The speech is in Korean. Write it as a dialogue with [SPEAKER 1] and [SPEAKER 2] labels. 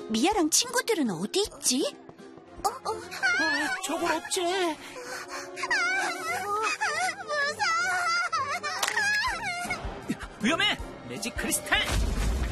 [SPEAKER 1] 미아랑 친구들은 어디 있지?
[SPEAKER 2] 저걸 어째?
[SPEAKER 3] 위험해! 매직 크리스탈!